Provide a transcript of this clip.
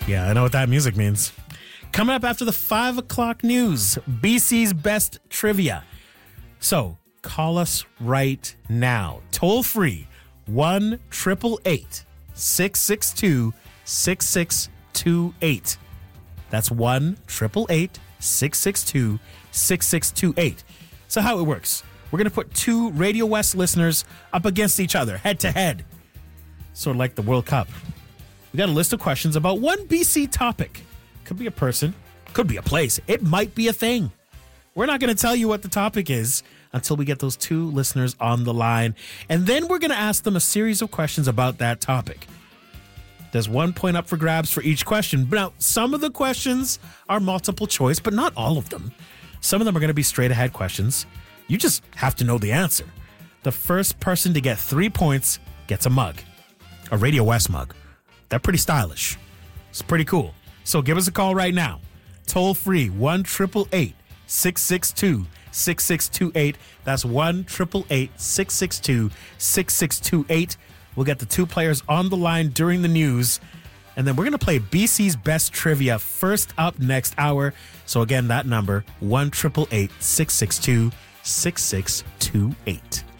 Yeah, I know what that music means. Coming up after the 5 o'clock news, BC's best trivia. So call us right now. Toll free, 1-888-662-6628. That's 1-888-662-6628. So how it works, we're going to put two Radio West listeners up against each other, head to head. Sort of like the World Cup. We got a list of questions about one BC topic. Could be a person, could be a place, it might be a thing. We're not going to tell you what the topic is until we get those two listeners on the line. And then we're going to ask them a series of questions about that topic. There's 1 point up for grabs for each question. Now, some of the questions are multiple choice, but not all of them. Some of them are going to be straight ahead questions. You just have to know the answer. The first person to get 3 points gets a mug, a Radio West mug. They're pretty stylish. It's pretty cool. So give us a call right now. Toll free, 1-888-662-6628. That's 1-888-662-6628. We'll get the two players on the line during the news. And then we're going to play BC's best trivia first up next hour. So again, that number, 1-888-662-6628.